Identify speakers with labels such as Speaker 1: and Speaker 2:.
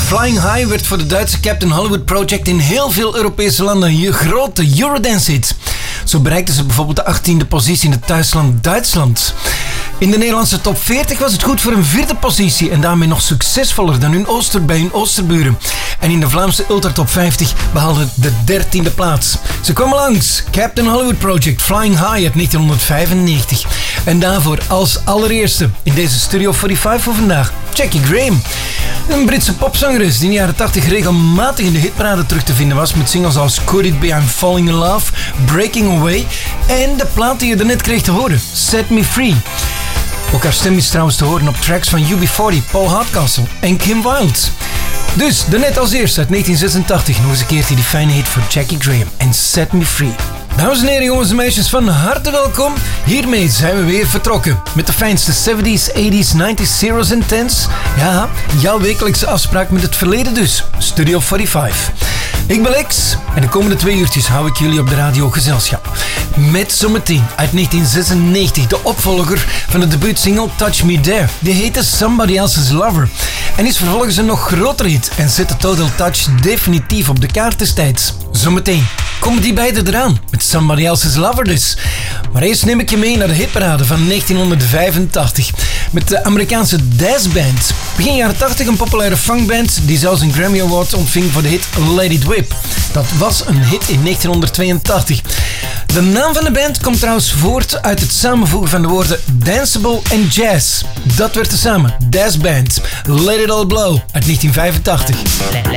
Speaker 1: Flying High werd voor de Duitse Captain Hollywood Project in heel veel Europese landen een grote Eurodance-hit. Zo bereikten ze bijvoorbeeld de 18e positie in het thuisland Duitsland. In de Nederlandse top 40 was het goed voor een 4e positie en daarmee nog succesvoller dan bij hun Oosterburen. En in de Vlaamse Ultra Top 50 behaalden de 13e plaats. Ze kwamen langs Captain Hollywood Project Flying High uit 1995. En daarvoor als allereerste in deze Studio 45 voor vandaag Jackie Graham. Een Britse popzangeres die in de jaren 80 regelmatig in de hitparade terug te vinden was met singles als Could It Be I'm Falling In Love, Breaking Away en de plaat die je daarnet kreeg te horen, Set Me Free. Ook haar stem is trouwens te horen op tracks van UB40, Paul Hardcastle en Kim Wilde. Dus daarnet als eerste uit 1986 nog eens een keertje die fijne hit voor Jackie Graham en Set Me Free. Dames en heren, jongens en meisjes, van harte welkom. Hiermee zijn we weer vertrokken met de fijnste 70s, 80s, 90s, zeros en tens. Ja, jouw wekelijkse afspraak met het verleden dus. Studio 45. Ik ben Lex en de komende 2 uurtjes hou ik jullie op de radio gezelschap. Met zometeen uit 1996 de opvolger van de debuutsingle Touch Me There. Die heette Somebody Else's Lover. En is vervolgens een nog grotere hit en zet de Total Touch definitief op de kaart destijds. Zometeen komen die beiden eraan met Somebody Else's Lover dus. Maar eerst neem ik je mee naar de hitparade van 1985 met de Amerikaanse Dazz Band. Begin jaren 80 een populaire funkband die zelfs een Grammy Award ontving voor de hit Let It Whip. Dat was een hit in 1982. De naam van de band komt trouwens voort uit het samenvoegen van de woorden danceable en jazz. Dat werd tezamen Dazz Band, Let It All Blow uit 1985.